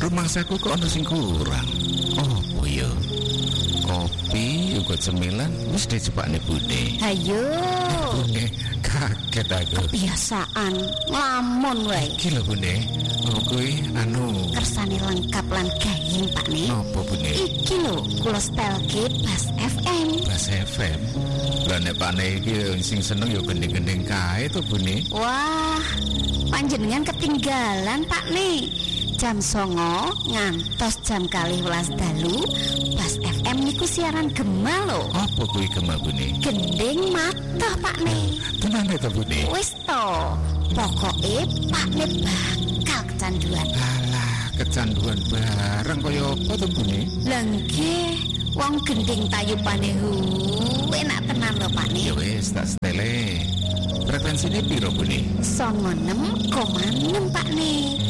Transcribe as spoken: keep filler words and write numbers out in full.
rumangsaku kok ana sing kurang. Oh, ya. Kopi uga cemilan wis dicepakne Bune. Hayo. Bune kaget aku. Kebiasaan nglamun wae. Iki lho Bune. Oh kuwi anu Kersane lengkap lan gayeng Pak Ne. napa Bune? Iki lho kula setelke Bas F M. Bas F M. Lah nek Pak Ne iki sing seneng ya gendeng-gendeng kae to Bune. Wah, panjenengan ketinggalan Pak Ne. Jam songo ngantos jam kalih welas dalu Bas F M niku siaran gema lho. Apa kuwi gema Bune? Gending mata Pak Ne. Tenan to Bune? Wis to, pokoke Pak Ne bakal kecanduan. Alah, kecanduan bareng kaya apa to Bune? Lah nggih, wong gending tayupane hu enak tenan lho Pak Ya Ne. wis tak stele. Frekuensine piro Bune? sanga enem koma enam Pak Ne.